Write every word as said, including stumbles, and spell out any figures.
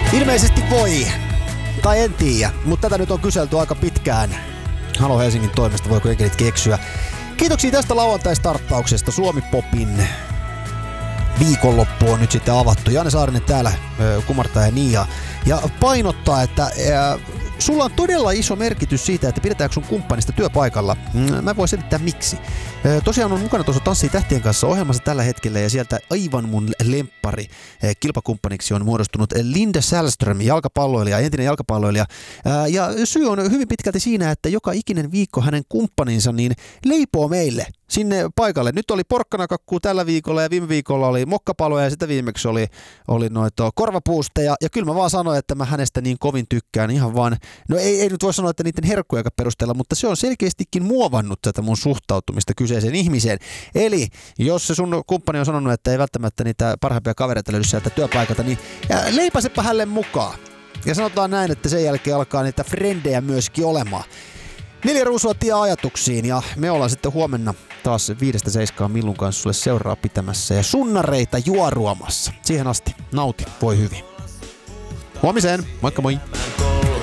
Ilmeisesti voi. Tai en tiedä, mutta tätä nyt on kyselty aika pitkään. Halo Helsingin toimesta, voiko enkelit keksiä. Kiitoksia tästä lauantai-starttauksesta. Suomi Popin viikonloppu on nyt sitten avattu. Janne Saarinen täällä kumartaa ja niin. Ja, ja painottaa, että ää, sulla on todella iso merkitys siitä, että pidetäänkö sun kumppanista työpaikalla. Mä voin selittää miksi. Tosiaan on mukana tuossa Tanssii tähtien kanssa ohjelmassa tällä hetkellä ja sieltä aivan mun lemppari kilpakumppaniksi on muodostunut Linda Sällström, jalkapalloilija, entinen jalkapalloilija. Ja syy on hyvin pitkälti siinä, että joka ikinen viikko hänen kumppaninsa niin leipoo meille sinne paikalle. Nyt oli porkkanakakkuu tällä viikolla ja viime viikolla oli mokkapaloja ja sitä viimeksi oli, oli noita korvapuusteja. Ja kyllä mä vaan sanoin, että mä hänestä niin kovin tykkään ihan vaan, no ei, ei nyt voi sanoa, että niiden herkkuja perusteella, mutta se on selkeästikin muovannut tätä mun suhtautumista kyseiseen ihmiseen. Eli jos se sun kumppani on sanonut, että ei välttämättä niitä parhaimpia kavereita löydy sieltä työpaikalta, niin leipäseppä hälle mukaan. Ja sanotaan näin, että sen jälkeen alkaa niitä frendejä myöskin olemaan. Neljä ruusua tie ajatuksiin ja me ollaan sitten huomenna taas viidestä seiskaan Millun kanssa sulle seuraa pitämässä ja sunnareita juoruamassa. Siihen asti nauti, voi hyvin. Huomiseen, moikka moi!